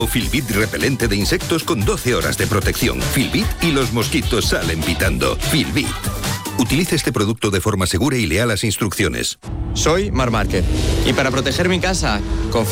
Filbit repelente de insectos con 12 horas de protección. Filbit y los mosquitos salen pitando. Filbit. Utilice este producto de forma segura y lea las instrucciones. Soy Marc Márquez y para proteger mi casa, confío